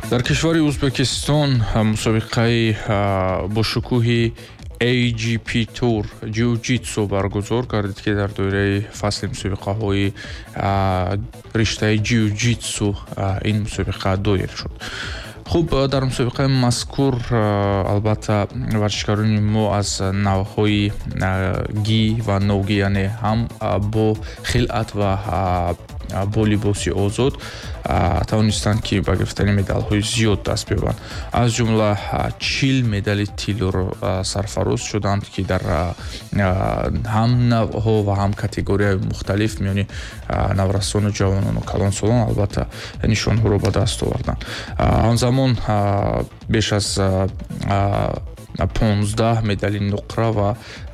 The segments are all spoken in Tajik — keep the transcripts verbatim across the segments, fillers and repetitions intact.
дар кишвари Узбекистон мусобиқаи бо шукӯҳи эй джи пи Tour ҷиу-ҷитсу баргузор гардид, ки дар доираи фасли мусобиқаҳои риштаи ҷиу-ҷитсу ин мусобиқа доир шуд. хуб, дар мусобиқаи мазкур албатта варзишгарони мо аз навъҳои ги ва ноги, яъне ҳам бо хилъат ва бо либоси озод тавонистанд ки ба гирифтани медалҳои зиёд даст биёбанд. аз ҷумла чил медали тиллоро сарфароз шуданд, ки дар ҳам навъҳо ва ҳам категорияҳои мухталиф миёни наврасону ҷавонону калонсолон албатта нишонҳоро ба даст оварданд. ҳамзамон беш аз понздаҳ медали нуқра ва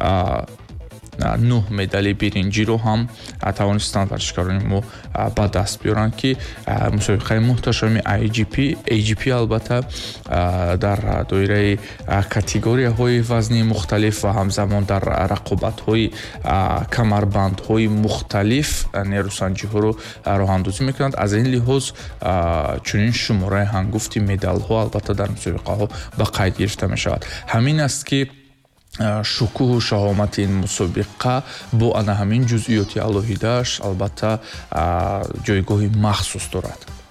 нӯҳ медали биринҷиро ҳам тавонистанд варзишгарони мо ба даст биёранд, ки мусобиқаи муҳташами эй джи пи эй джи пи албатта дар доираи категорияҳои вазни мухталиф ва ҳамзамон дар рақобатҳои камарбандҳои мухталиф нерӯсанҷиҳоро роҳандозӣ мекунанд. аз ин лиҳоз чунин шумораи ҳангуфти медалҳо албатта дар мусобиқаҳо ба қайд гирифта мешавад. ҳамин аст ки шукӯҳу шаҳомати ин мусобиқа бо ана ҳамин ҷузъиёти алоҳидааш албатта ҷойгоҳи махсус дорад.